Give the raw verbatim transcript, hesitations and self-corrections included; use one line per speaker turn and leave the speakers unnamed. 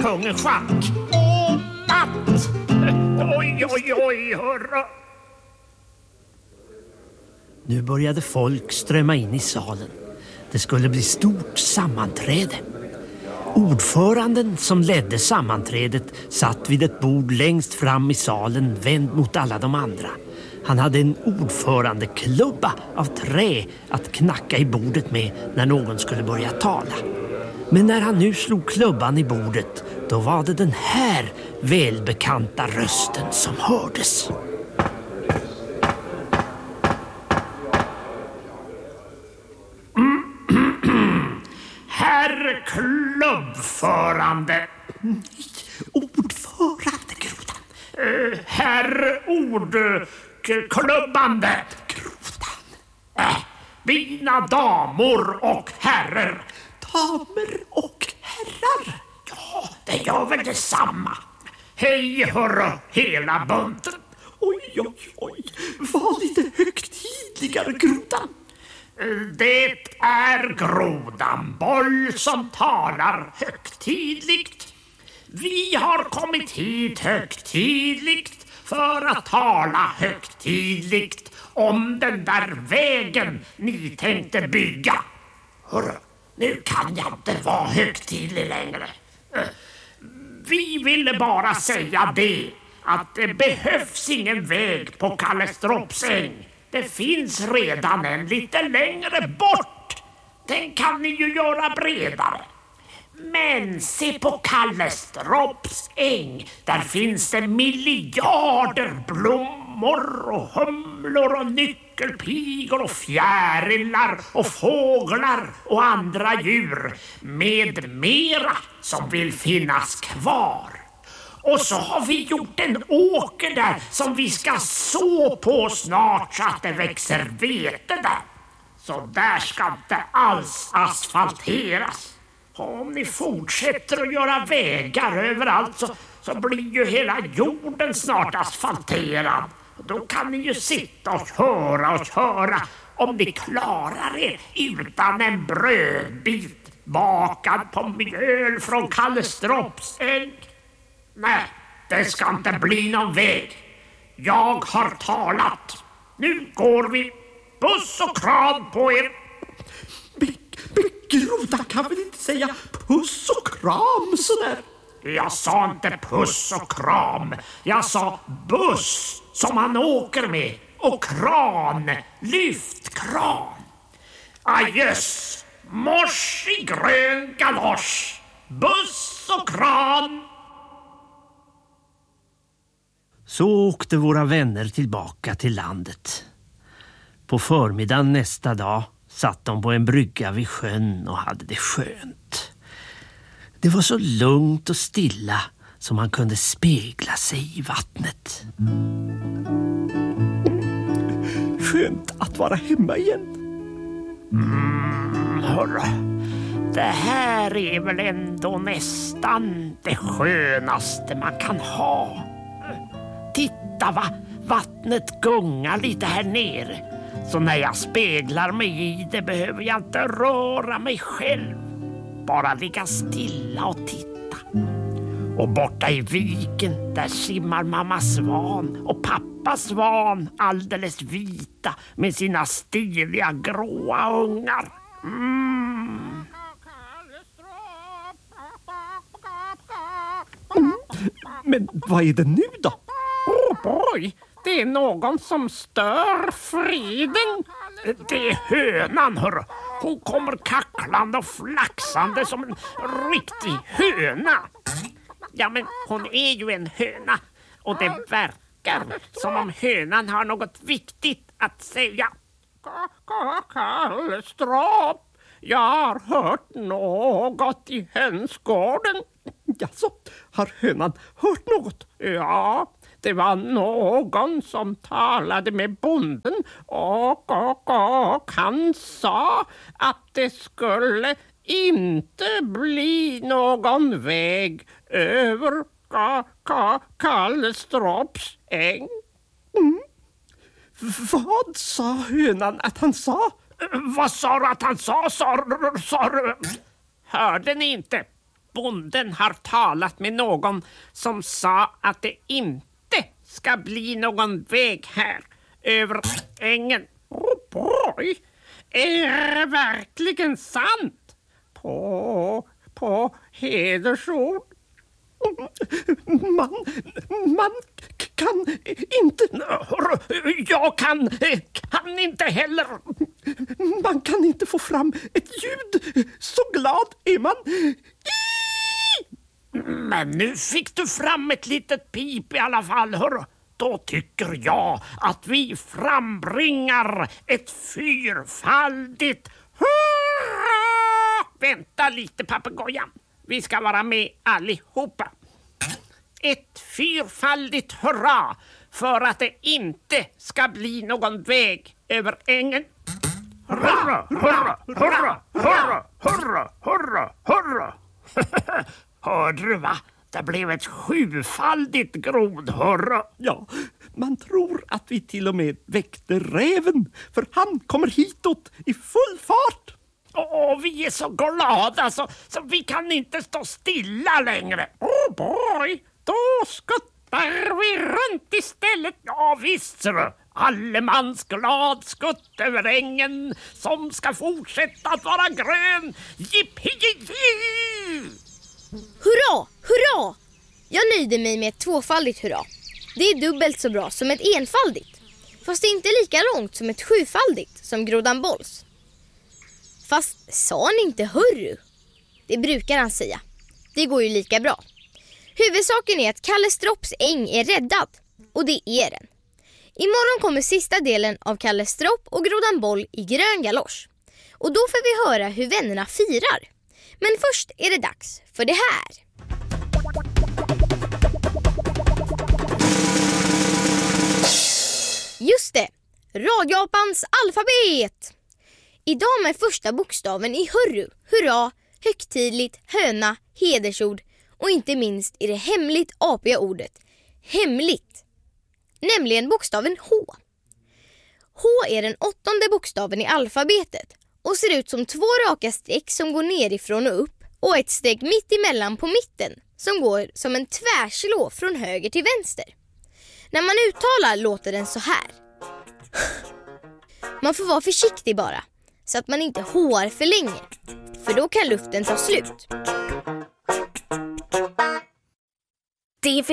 kungen schack. Och att... Oj, oj, oj, hörra. Nu började folk strömma in i salen. Det skulle bli stort sammanträde. Ordföranden som ledde sammanträdet satt vid ett bord längst fram i salen, vänd mot alla de andra. Han hade en ordförandeklubba av trä att knacka i bordet med när någon skulle börja tala. Men när han nu slog klubban i bordet, då var det den här välbekanta rösten som hördes. Herr klubbförande.
Ordförande, Grodan.
Uh, herr ordklubbande.
Grodan.
Äh, mina damer och herrar.
Damer och herrar.
Ja, det gör väl detsamma. Hej hörru, hela bunten.
Oj, oj, oj. Var lite högtidligare, Grodan.
Det är Grodan Boll som talar högtidligt. Vi har kommit hit högtidligt för att tala högtidligt om den där vägen ni tänkte bygga. Hörru, nu kan jag inte vara högtidlig längre. Vi ville bara säga det, att det behövs ingen väg på Kallestropsäng. Det finns redan en lite längre bort. Den kan ni ju göra bredare. Men se på Kallestropsäng. Där finns det miljarder blommor och humlor och nyckelpigor och fjärilar och fåglar och andra djur med mera som vill finnas kvar. Och så har vi gjort en åker där som vi ska så på snart så att det växer vete där. Så där ska inte alls asfalteras. Om ni fortsätter att göra vägar överallt så, så blir ju hela jorden snart asfalterad. Då kan ni ju sitta och köra och köra om ni klarar er utan en brödbit bakad på mjöl från Kallestropsäng. Nej, det ska inte bli någon väg. Jag har talat. Nu går vi. Puss och kram på er.
Grodan kan väl inte säga puss och kram sådär?
Jag sa inte puss och kram. Jag sa buss som man åker med. Och kran, lyftkran. Adjöss, mors i grön galosch. Buss och kran.
Så åkte våra vänner tillbaka till landet. På förmiddagen nästa dag satt de på en brygga vid sjön och hade det skönt. Det var så lugnt och stilla som man kunde spegla sig i vattnet.
Skönt att vara hemma igen.
Mm, hörru. Det här är väl ändå nästan det skönaste man kan ha. Titta va, vattnet gungar lite här nere. Så när jag speglar mig i det behöver jag inte röra mig själv. Bara ligga stilla och titta. Och borta i viken, där simmar mamma svan och pappa svan alldeles vita med sina stiliga gråa ungar. Mm.
Mm. Men vad är det nu då?
Oh boy, det är någon som stör friden. Det är hönan, hörru. Hon kommer kacklande och flaxande som en riktig höna. Ja, men hon är ju en höna. Och det verkar som om hönan har något viktigt att säga. Kallstrop, jag har hört något i hönsgården.
Jaså, har hönan hört något?
Ja, det var någon som talade med bonden och, och, och han sa att det skulle inte bli någon väg över ka, ka, Kallestropsäng.
Mm. Vad sa hönan att han sa?
Vad sa du att han sa? Sa, sa du? Hörde ni inte? bonden har talat med någon som sa att det inte ska bli någon väg här över ängen. Oh boy, är det verkligen sant? På, på hedersord.
Man, man kan inte...
Jag kan, kan inte heller.
Man kan inte få fram ett ljud. Så glad är man.
Men nu fick du fram ett litet pip i alla fall, hörru. Då tycker jag att vi frambringar ett fyrfaldigt hurra! Vänta lite, papegojan. Vi ska vara med allihopa. Ett fyrfaldigt hurra för att det inte ska bli någon väg över ängen.
Hurra, hurra, hurra, hurra, hurra, hurra, hurra.
Hörde du, va? Det blev ett sjufaldigt grodhurra.
Ja, man tror att vi till och med väckte räven, för han kommer hitåt i full fart.
Åh, vi är så glada så, så vi kan inte stå stilla längre. Oh boy, då skuttar vi runt istället. Ja visst, ser du. Allemans glad skutt över ängen som ska fortsätta att vara grön. Jippi-jippi!
Hurra, hurra! Jag nöjde mig med ett tvåfaldigt hurra. Det är dubbelt så bra som ett enfaldigt. Fast det är inte lika långt som ett sjufaldigt som Grodan Bolls. Fast sa han inte hurru? Det brukar han säga. Det går ju lika bra. Huvudsaken är att Kalle Stropps äng är räddad. Och det är den. Imorgon kommer sista delen av Kalle Stropp och Grodan Boll i grön galosch. Och då får vi höra hur vännerna firar. Men först är det dags för det här. Just det, Radioapans alfabet! Idag med första bokstaven i hurru, hurra, högtidligt, höna, hedersord och inte minst i det hemligt apiga ordet hemligt. Nämligen bokstaven H. H är den åttonde bokstaven i alfabetet och ser ut som två raka streck som går nerifrån och upp och ett streck mitt emellan på mitten som går som en tvärslå från höger till vänster. När man uttalar låter den så här. Man får vara försiktig bara så att man inte håar för länge, för då kan luften ta slut.
D V